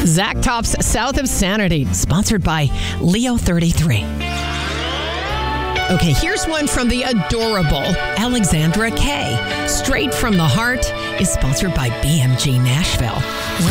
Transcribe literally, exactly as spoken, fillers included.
Zach Top's South of Sanity, sponsored by Leo thirty-three. Okay, here's one from the adorable Alexandra Kay. Straight from the Heart is sponsored by B M G Nashville.